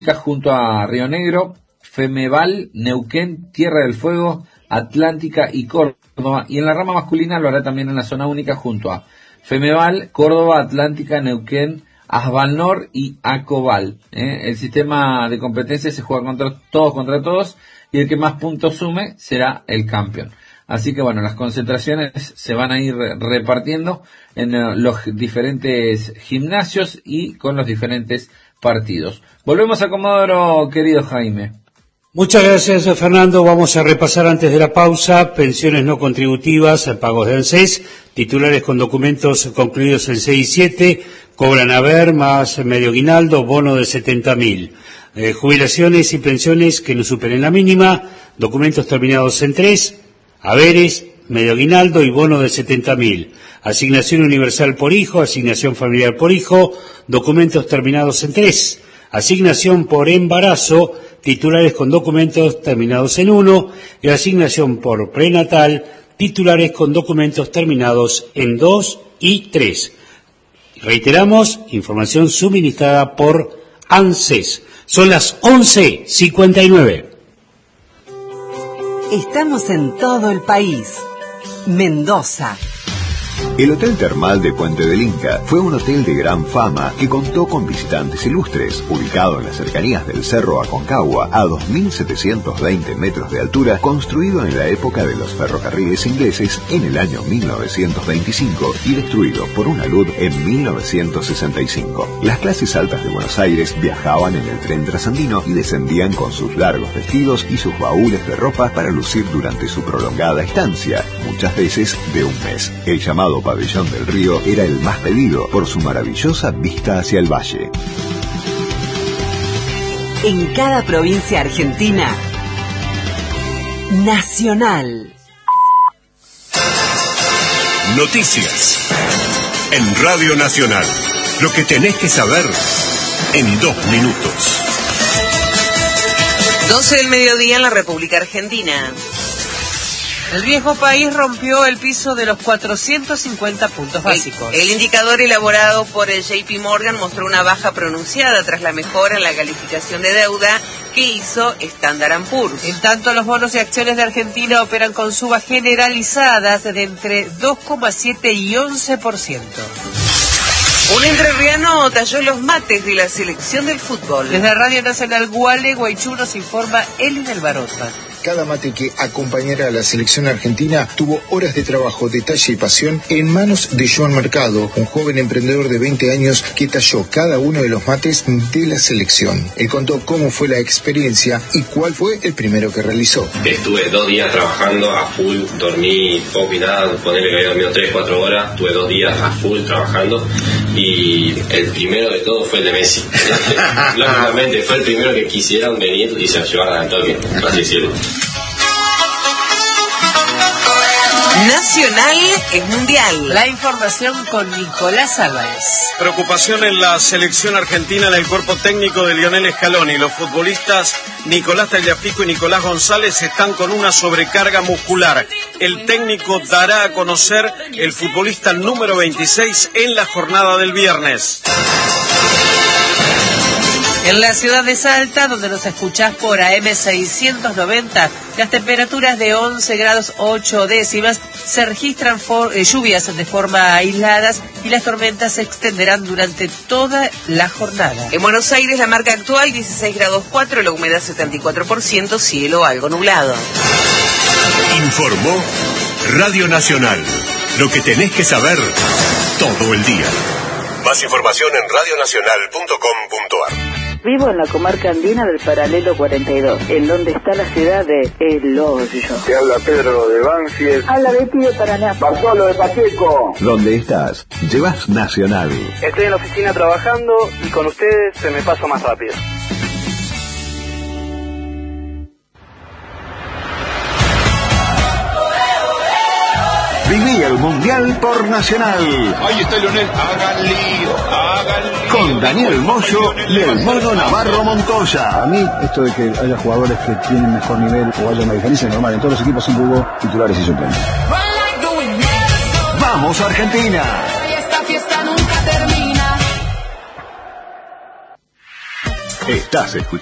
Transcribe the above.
junto a Río Negro, Femeval, Neuquén, Tierra del Fuego, Atlántica y Córdoba. Y en la rama masculina lo hará también en la zona única junto a Femeval, Córdoba, Atlántica, Neuquén, Asvalnor y Acobal. El sistema de competencia se juega contra todos y el que más puntos sume será el campeón. Así que bueno, las concentraciones se van a ir repartiendo en los diferentes gimnasios y con los diferentes partidos. Volvemos a Comodoro, querido Jaime. Muchas gracias, Fernando. Vamos a repasar antes de la pausa: pensiones no contributivas, pagos de ANSES, titulares con documentos concluidos en 6 y 7, cobran haber más medio aguinaldo, bono de 70.000. Jubilaciones y pensiones que no superen la mínima, documentos terminados en 3, haberes, medio aguinaldo y bono de 70.000. Asignación universal por hijo, asignación familiar por hijo, documentos terminados en 3. Asignación por embarazo, titulares con documentos terminados en 1. Y asignación por prenatal, titulares con documentos terminados en 2 y 3. Reiteramos, información suministrada por ANSES. Son las 11:59. Estamos en todo el país. Mendoza. El Hotel Termal de Puente del Inca fue un hotel de gran fama que contó con visitantes ilustres. Ubicado en las cercanías del Cerro Aconcagua, a 2.720 metros de altura, construido en la época de los ferrocarriles ingleses en el año 1925 y destruido por una alud en 1965. Las clases altas de Buenos Aires viajaban en el tren trasandino y descendían con sus largos vestidos y sus baúles de ropa para lucir durante su prolongada estancia, muchas veces de un mes. El llamado Pabellón del Río era el más pedido por su maravillosa vista hacia el valle. En cada provincia argentina, Nacional. Noticias en Radio Nacional. Lo que tenés que saber en 2 minutos. 12 del mediodía en la República Argentina. El viejo país rompió el piso de los 450 puntos básicos. El indicador elaborado por el JP Morgan mostró una baja pronunciada tras la mejora en la calificación de deuda que hizo Standard & Poor's. En tanto, los bonos y acciones de Argentina operan con subas generalizadas de entre 2,7 y 11%. Un entrerriano talló los mates de la selección del fútbol. Desde Radio Nacional Gualeguaychú nos informa Elin Alvarota. Cada mate que acompañara a la selección argentina tuvo horas de trabajo, detalle y pasión en manos de Joan Mercado, un joven emprendedor de 20 años que talló cada uno de los mates de la selección. Él contó cómo fue la experiencia y cuál fue el primero que realizó. Estuve 2 días trabajando a full, dormí poco y nada, ponerle que había dormido 3-4 horas, estuve 2 días a full trabajando y el primero de todo fue el de Messi. Lógicamente fue el primero que quisieron venir y se lo llevaron al toque, por así decirlo. Nacional es mundial. La información con Nicolás Álvarez. Preocupación en la selección argentina en el cuerpo técnico de Lionel Scaloni. Los futbolistas Nicolás Tagliafico y Nicolás González están con una sobrecarga muscular. El técnico dará a conocer el futbolista número 26 en la jornada del viernes. En la ciudad de Salta, donde nos escuchás por AM 690, las temperaturas de 11 grados 8 décimas, se registran lluvias de forma aisladas y las tormentas se extenderán durante toda la jornada. En Buenos Aires, la marca actual 16 grados 4, la humedad 74%, cielo algo nublado. Informó Radio Nacional. Lo que tenés que saber todo el día. Más información en radionacional.com.ar. Vivo en la comarca andina del Paralelo 42, en donde está la ciudad de El Hoyo. Te habla Pedro de Banfield. Habla Betty de Paraná. Bartolo de Pacheco. ¿Dónde estás? Llevas Nacional. Estoy en la oficina trabajando y con ustedes se me pasa más rápido. Viví el Mundial por Nacional. Ahí está Lionel, hagan lío. Con Daniel Moyo y el Mono Navarro Montoya. A mí, esto de que haya jugadores que tienen mejor nivel o haya una diferencia es normal. En todos los equipos siempre hubo titulares y suplentes. ¡Vamos, Argentina! Esta fiesta nunca termina. Estás escuchando